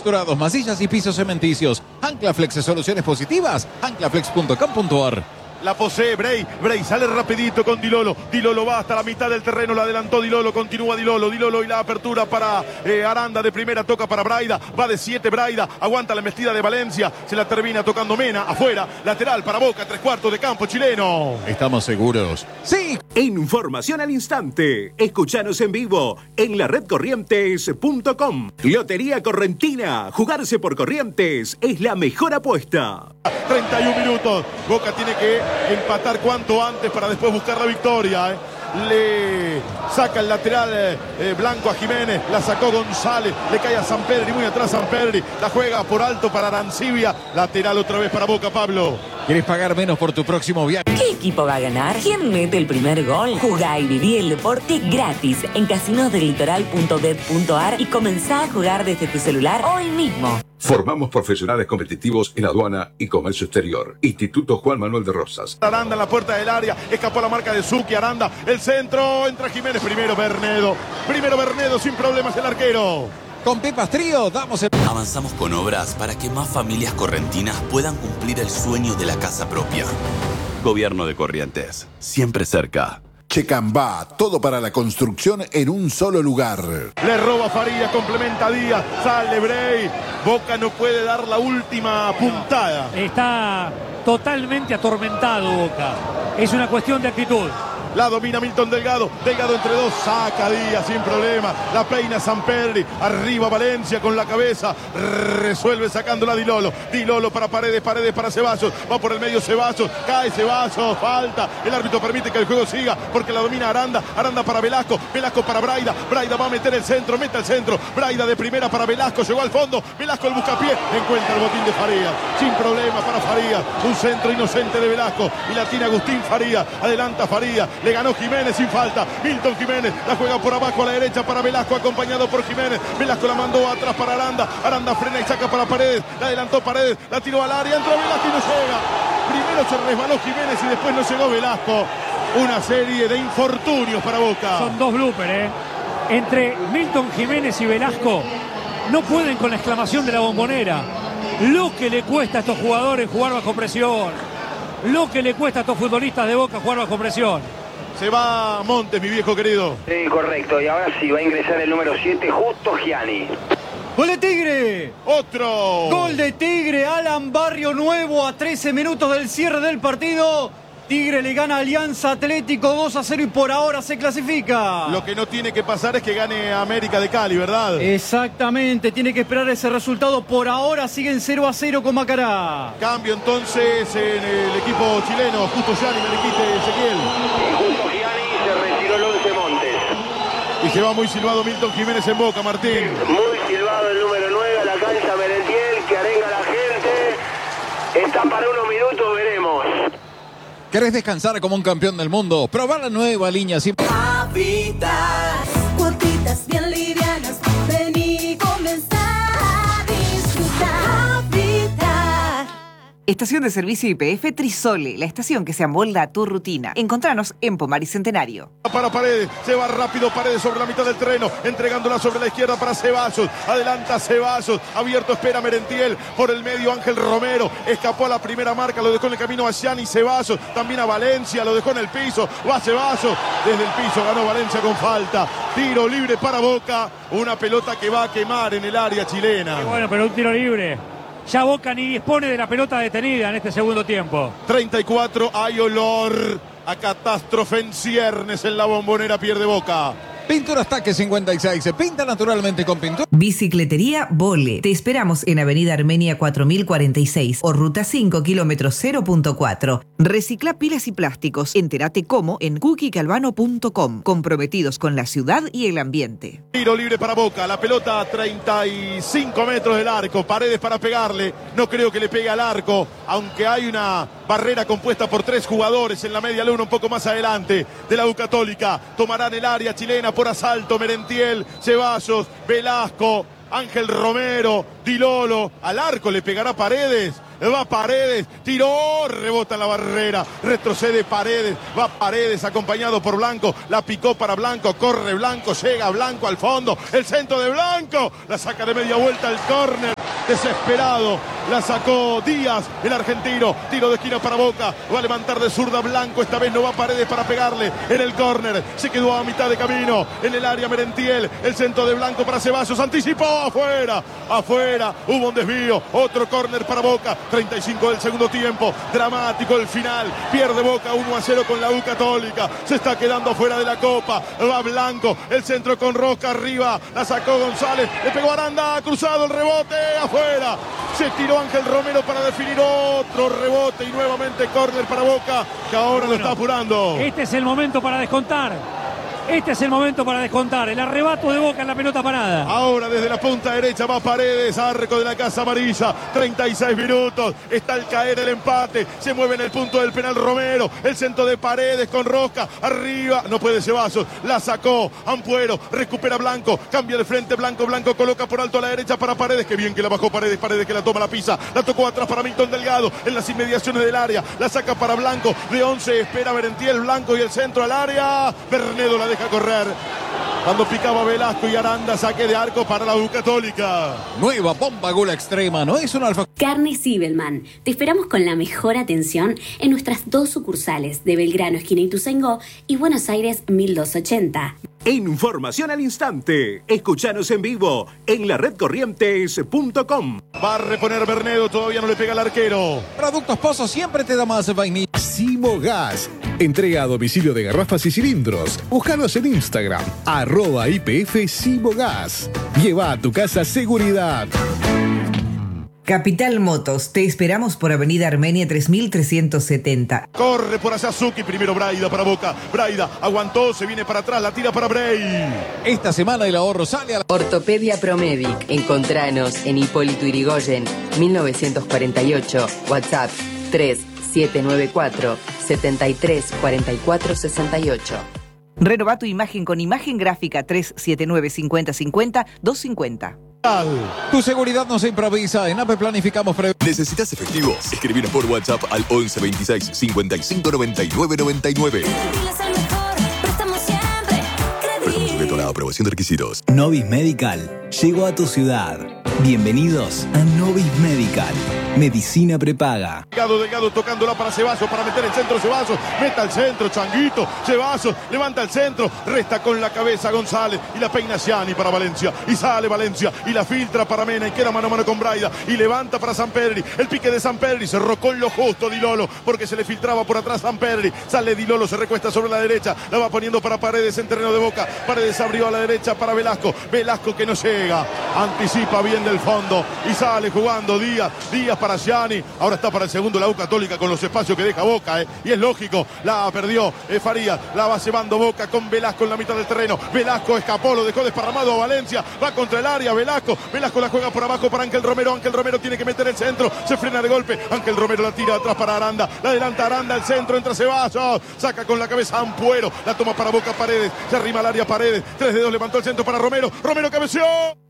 texturados, masillas y pisos cementicios. Anclaflex, soluciones positivas. Anclaflex.com.ar. La posee Bray sale rapidito con Dilolo. Dilolo va hasta la mitad del terreno, la adelantó Dilolo, continúa Dilolo y la apertura para Aranda de primera, toca para Braida, va de 7 Braida, aguanta la embestida de Valencia, se la termina tocando Mena, afuera, lateral para Boca, 3/4 de campo chileno. ¿Estamos seguros? ¡Sí! Información al instante. Escuchanos en vivo en la redcorrientes.com. Lotería Correntina. Jugarse por Corrientes es la mejor apuesta. 31 minutos. Boca tiene que empatar cuanto antes para después buscar la victoria. Le saca el lateral Blanco a Jiménez, la sacó González, le cae a Sampedri, muy atrás Sampedri, la juega por alto para Arancibia, lateral otra vez para Boca, Pablo. ¿Quieres pagar menos por tu próximo viaje? ¿Qué equipo va a ganar? ¿Quién mete el primer gol? Jugá y viví el deporte gratis en casinosdelitoral.bet.ar y comenzá a jugar desde tu celular hoy mismo. Formamos profesionales competitivos en aduana y comercio exterior. Instituto Juan Manuel de Rosas. Aranda en la puerta del área, escapó la marca de Zucchi, Aranda, el centro, entra Jiménez, primero Bernedo sin problemas el arquero. Con Pepas Trío damos el... Avanzamos con obras para que más familias correntinas puedan cumplir el sueño de la casa propia. Gobierno de Corrientes, siempre cerca. Checambá, todo para la construcción en un solo lugar. Le roba Farías, complementa Díaz, sale Bray. Boca no puede dar la última puntada. Está totalmente atormentado Boca. Es una cuestión de actitud. La domina Milton Delgado entre dos, saca Díaz sin problema, la peina Sampedri, arriba Valencia con la cabeza, resuelve sacándola Dilolo para Paredes para Ceballos, va por el medio Ceballos, cae Ceballos, falta, el árbitro permite que el juego siga porque la domina Aranda para Velasco para Braida va a meter el centro, mete el centro, Braida de primera para Velasco, llegó al fondo, Velasco el buscapié, encuentra el botín de Farías, sin problema para Farías, un centro inocente de Velasco y la tiene Agustín Farías, adelanta Farías, le ganó Jiménez sin falta. Milton Jiménez la juega por abajo a la derecha para Velasco, acompañado por Jiménez. Velasco la mandó atrás para Aranda. Aranda frena y saca para Paredes. La adelantó Paredes, la tiró al área, entró Velasco y no llega. Primero se resbaló Jiménez y después no llegó Velasco. Una serie de infortunios para Boca. Son dos bloopers, Entre Milton Jiménez y Velasco no pueden con la exclamación de la Bombonera. Lo que le cuesta a estos jugadores jugar bajo presión. Lo que le cuesta a estos futbolistas de Boca jugar bajo presión. Se va Montes, mi viejo querido. Sí, correcto. Y ahora sí va a ingresar el número 7, Justo Gianni. ¡Gol de Tigre! ¡Otro! ¡Gol de Tigre! Alan Barrio Nuevo a 13 minutos del cierre del partido. Tigre le gana a Alianza Atlético 2-0 y por ahora se clasifica. Lo que no tiene que pasar es que gane América de Cali, ¿verdad? Exactamente, tiene que esperar ese resultado. Por ahora siguen 0-0 con Macará. Cambio entonces en el equipo chileno. Justo Gianni, me le quite Ezequiel. Justo Gianni se retiró el 11 Montes. Y se va muy silbado Milton Jiménez en Boca, Martín. Muy silbado el número 9 a la cancha Merentiel, que arenga a la gente. Está para unos minutos, veremos. ¿Querés descansar como un campeón del mundo? Probar la nueva línea sin... Papitas, cuotitas bien livianas, vení y comenzá a disfrutar. Papitas. Estación de servicio YPF Trisole, la estación que se amolda a tu rutina. Encontranos en Pomar y Centenario. Para Paredes, se va rápido Paredes sobre la mitad del terreno, entregándola sobre la izquierda para Ceballos, adelanta Ceballos, abierto espera Merentiel, por el medio Ángel Romero, escapó a la primera marca, lo dejó en el camino a Gianni Ceballos, también a Valencia, lo dejó en el piso, va Ceballos, desde el piso ganó Valencia con falta, tiro libre para Boca, una pelota que va a quemar en el área chilena. Qué bueno, pero un tiro libre. Ya Boca ni dispone de la pelota detenida en este segundo tiempo. 34, hay olor a catástrofe en ciernes en la Bombonera, pierde Boca. Pinturas Taque 56, se pinta naturalmente con pintura. Bicicletería Vole. Te esperamos en Avenida Armenia 4046 o Ruta 5, kilómetro 0.4. Recicla pilas y plásticos. Entérate cómo en cookiecalvano.com. Comprometidos con la ciudad y el ambiente. Tiro libre para Boca, la pelota a 35 metros del arco, Paredes para pegarle, no creo que le pegue al arco, aunque hay una barrera compuesta por 3 jugadores en la media luna un poco más adelante de la U Católica, tomarán el área chilena por asalto, Merentiel, Ceballos, Velasco, Ángel Romero, Dilolo, al arco le pegará Paredes. Va Paredes, tiró, rebota en la barrera, retrocede Paredes, va Paredes acompañado por Blanco, la picó para Blanco, corre Blanco, llega Blanco al fondo, el centro de Blanco, la saca de media vuelta al córner, desesperado. La sacó Díaz, el argentino. Tiro de esquina para Boca. Va a levantar de zurda Blanco. Esta vez no va Paredes para pegarle en el córner. Se quedó a mitad de camino. En el área Merentiel. El centro de Blanco para Ceballos. Anticipó. Afuera. Afuera. Hubo un desvío. Otro córner para Boca. 35 del segundo tiempo. Dramático el final. Pierde Boca 1-0 con la U Católica. Se está quedando fuera de la Copa. Va Blanco. El centro con Rosca arriba. La sacó González. Le pegó Aranda. Cruzado el rebote. Afuera. Se tiró Ángel Romero para definir otro rebote y nuevamente córner para Boca, que ahora lo está apurando. Este es el momento para descontar. Este es el momento para descontar. El arrebato de Boca en la pelota parada. Ahora desde la punta derecha va Paredes, arco de la Casa Amarilla. 36 minutos. Está al caer el empate. Se mueve en el punto del penal Romero. El centro de Paredes con Rosca. Arriba. No puede Ceballos. La sacó Ampuero. Recupera Blanco. Cambia de frente Blanco. Blanco coloca por alto a la derecha para Paredes. Qué bien que la bajó Paredes. Paredes que la toma, la pisa. La tocó atrás para Milton Delgado. En las inmediaciones del área. La saca para Blanco. De 11 espera Merentiel. Blanco y el centro al área. Bernedo la deja correr. Cuando picaba Velasco y Aranda, saque de arco para la U Católica. Nueva bomba Gula Extrema, ¿no es un alfa? Carne Sibelman. Te esperamos con la mejor atención en nuestras 2 sucursales de Belgrano, esquina Ituzaingó, y Buenos Aires 1280. Información al instante. Escuchanos en vivo en laredcorrientes.com. Va a reponer Bernedo, todavía no le pega al arquero. Productos Pozo siempre te da más vainilla. Simo Gas. Entrega a domicilio de garrafas y cilindros. Búscanos en Instagram, @IPF Simo Gas. Lleva a tu casa seguridad. Capital Motos, te esperamos por Avenida Armenia 3370. Corre por Asazuki, primero Braida para Boca. Braida aguantó, se viene para atrás, la tira para Bray. Esta semana el ahorro sale a la... Ortopedia Promedic. Encontranos en Hipólito Yrigoyen, 1948. WhatsApp 3794 734468. Renova tu imagen con imagen gráfica 379 5050 250. Tu seguridad no se improvisa. En APE planificamos ¿Necesitas efectivo? Escribir por WhatsApp al 11 26 55 99 99. Préstamo sujeto a la aprobación de requisitos. Novis Medical llegó a tu ciudad. Bienvenidos a Novis Medical. Medicina prepaga. Delgado tocándola para Ceballos, para meter el centro Ceballos. Meta el centro, Changuito. Ceballos levanta el centro. Resta con la cabeza González. Y la peina Gianni para Valencia. Y sale Valencia. Y la filtra para Mena. Y queda mano a mano con Braida. Y levanta para Sampedri. El pique de Sampedri. Cerró con lo justo Di Lolo. Porque se le filtraba por atrás Sampedri. Sale Di Lolo. Se recuesta sobre la derecha. La va poniendo para Paredes en terreno de Boca. Paredes abrió a la derecha para Velasco. Velasco que no llega. Anticipa bien del fondo. Y sale jugando Díaz. Díaz para Gianni, ahora está para el segundo la U Católica con los espacios que deja Boca, y es lógico, la perdió Farías, la va llevando Boca con Velasco en la mitad del terreno. Velasco escapó, lo dejó desparramado a Valencia, va contra el área, Velasco la juega por abajo para Ángel Romero tiene que meter el centro, se frena de golpe, Ángel Romero la tira atrás para Aranda, la adelanta Aranda, el centro entra Ceballos, saca con la cabeza Ampuero, la toma para Boca Paredes, se arrima al área Paredes, 3 dedos levantó el centro para Romero cabeció.